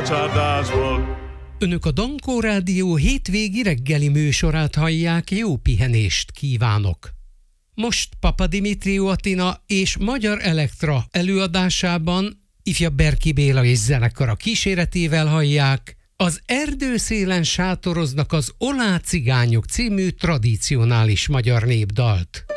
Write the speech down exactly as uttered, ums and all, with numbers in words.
a csárdásból. Önök a Dankó Rádió hétvégi reggeli műsorát hallják, jó pihenést kívánok! Most Papa Dimitrió Atina és Magyar Elektra előadásában ifjabb Berki Béla és zenekara kíséretével hallják az Erdőszélen sátoroznak az Olá cigányok című tradicionális magyar népdalt.